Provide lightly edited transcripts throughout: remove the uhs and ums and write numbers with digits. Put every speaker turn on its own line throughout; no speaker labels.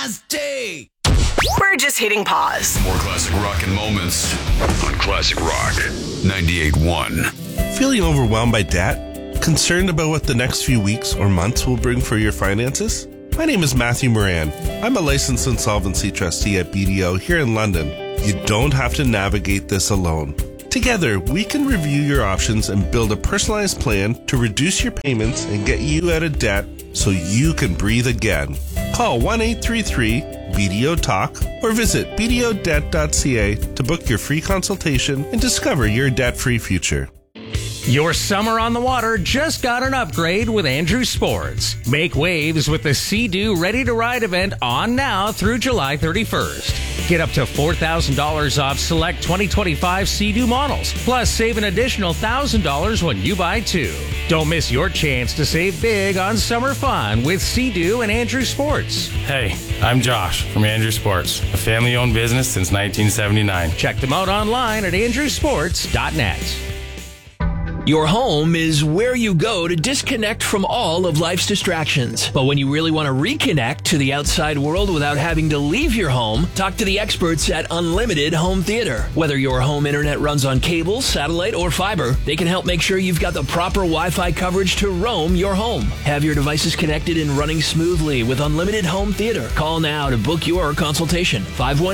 We're just hitting pause.
More classic rock and moments on Classic Rock 98.1.
Feeling overwhelmed by debt? Concerned about what the next few weeks or months will bring for your finances? My name is Matthew Moran. I'm a licensed insolvency trustee at BDO here in London. You don't have to navigate this alone. Together, we can review your options and build a personalized plan to reduce your payments and get you out of debt so you can breathe again. Call 1-833-BDO-TALK or visit bdodebt.ca to book your free consultation and discover your debt-free future.
Your summer on the water just got an upgrade with Andrew Sports. Make waves with the Sea-Doo Ready to Ride event on now through July 31st. Get up to $4,000 off select 2025 Sea-Doo models, plus save an additional $1,000 when you buy two. Don't miss your chance to save big on summer fun with Sea-Doo and Andrew Sports.
Hey, I'm Josh from Andrew Sports, a family-owned business since 1979.
Check them out online at andrewsports.net.
Your home is where you go to disconnect from all of life's distractions. But when you really want to reconnect to the outside world without having to leave your home, talk to the experts at Unlimited Home Theater. Whether your home internet runs on cable, satellite, or fiber, they can help make sure you've got the proper Wi-Fi coverage to roam your home. Have your devices connected and running smoothly with Unlimited Home Theater. Call now to book your consultation.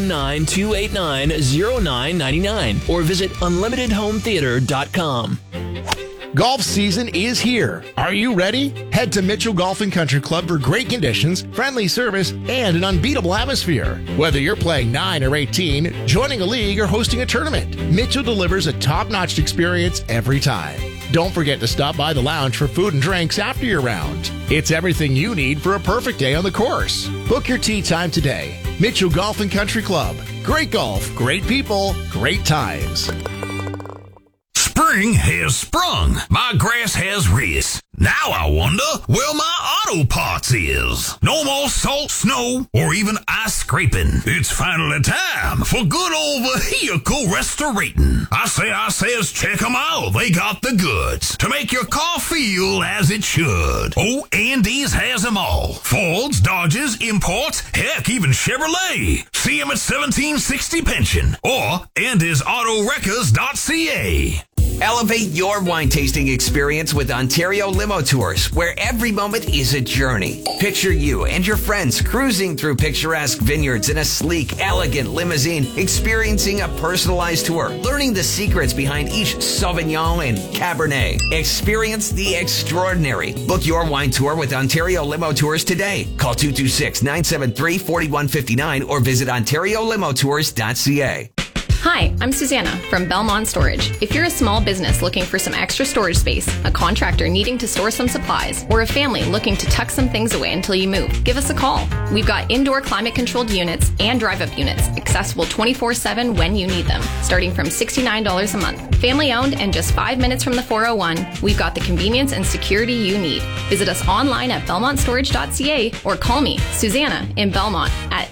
519-289-0999 or visit unlimitedhometheater.com.
Golf season is here. Are you ready? Head to Mitchell Golf and Country Club for great conditions, friendly service, and an unbeatable atmosphere. Whether you're playing 9 or 18, joining a league, or hosting a tournament, Mitchell delivers a top-notch experience every time. Don't forget to stop by the lounge for food and drinks after your round. It's everything you need for a perfect day on the course. Book your tee time today. Mitchell Golf and Country Club. Great golf, great people, great times.
Spring has sprung. My grass has risen. Now I wonder where my auto parts is. No more salt, snow, or even ice scraping. It's finally time for good old vehicle restorating. I says check them out. They got the goods to make your car feel as it should. Oh, Andy's has them all. Fords, Dodges, imports, heck, even Chevrolet. See them at 1760 Pension or AndysAutoWreckers.ca.
Elevate your wine tasting experience with Ontario Limo Tours, where every moment is a journey. Picture you and your friends cruising through picturesque vineyards in a sleek, elegant limousine, experiencing a personalized tour, learning the secrets behind each Sauvignon and Cabernet. Experience the extraordinary. Book your wine tour with Ontario Limo Tours today. Call 226-973-4159 or visit OntarioLimoTours.ca.
Hi, I'm Susanna from Belmont Storage. If you're a small business looking for some extra storage space, a contractor needing to store some supplies, or a family looking to tuck some things away until you move, give us a call. We've got indoor climate-controlled units and drive-up units, accessible 24/7 when you need them, starting from $69 a month. Family-owned and just 5 minutes from the 401, we've got the convenience and security you need. Visit us online at belmontstorage.ca or call me, Susanna, in Belmont at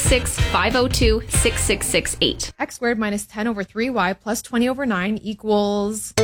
866-502-6668.
X squared minus 10 over 3y plus 20 over 9 equals...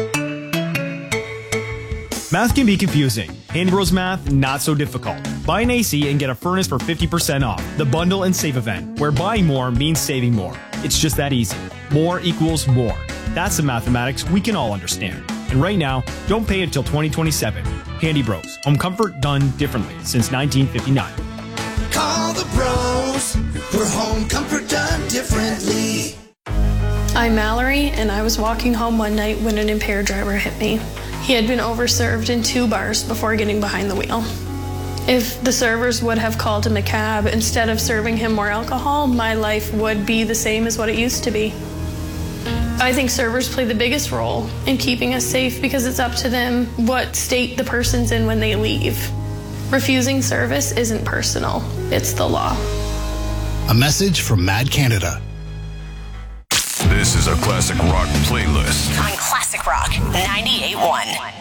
Math can be confusing. Handy Bros Math, not so difficult. Buy an AC and get a furnace for 50% off. The Bundle and Save event, where buying more means saving more. It's just that easy. More equals more. That's the mathematics we can all understand. And right now, don't pay until 2027. Handy Bros. Home comfort done differently since 1959.
Call the bros for home comfort done differently.
I'm Mallory, and I was walking home one night when an impaired driver hit me. He had been overserved in 2 bars before getting behind the wheel. If the servers would have called him a cab instead of serving him more alcohol, my life would be the same as what it used to be. I think servers play the biggest role in keeping us safe because it's up to them what state the person's in when they leave. Refusing service isn't personal, it's the law.
A message from Mad Canada.
This is a classic rock playlist
On Classic Rock 98.1.